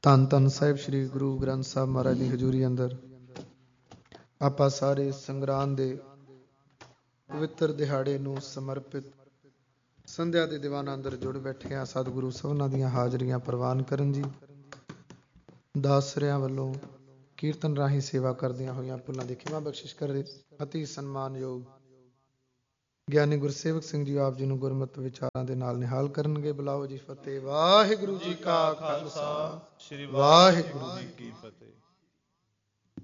ਧੰਨ ਧੰਨ ਸਾਹਿਬ ਸ੍ਰੀ ਗੁਰੂ ਗ੍ਰੰਥ ਸਾਹਿਬ ਮਹਾਰਾਜ ਦੀ ਹਜ਼ੂਰੀ ਅੰਦਰ ਆਪਾਂ ਸਾਰੇ ਸੰਗਰਾਂਦ ਦੇ ਪਵਿੱਤਰ ਦਿਹਾੜੇ ਨੂੰ ਸਮਰਪਿਤ ਸੰਧਿਆ ਦੇ ਦੀਵਾਨਾਂ ਅੰਦਰ ਜੁੜ ਬੈਠੇ ਹਾਂ। ਸਤਿਗੁਰੂ ਸਭਨਾਂ ਦੀਆਂ ਹਾਜ਼ਰੀਆਂ ਪ੍ਰਵਾਨ ਕਰਨ ਜੀ। ਦਾਸਰਿਆਂ ਵੱਲੋਂ ਕੀਰਤਨ ਰਾਹੀਂ ਸੇਵਾ ਕਰਦਿਆਂ ਹੋਇਆਂ ਭੁੱਲਾਂ ਦੀ ਖਿਮਾ ਬਖਸ਼ਿਸ਼ ਕਰ ਅਤੀ ਸਨਮਾਨਯੋਗ ਗਿਆਨੀ ਗੁਰਸੇਵਕ ਸਿੰਘ ਜੀ ਆਪ ਜੀ ਨੂੰ ਗੁਰਮਤਿ ਵਿਚਾਰਾਂ ਦੇ ਨਾਲ ਨਿਹਾਲ ਕਰਨਗੇ। ਬੁਲਾਓ ਜੀ ਫਤਿਹ। ਵਾਹਿਗੁਰੂ ਜੀ ਕਾ ਖਾਲਸਾ, ਵਾਹਿਗੁਰੂ ਜੀ ਕੀ ਫਤਿਹ।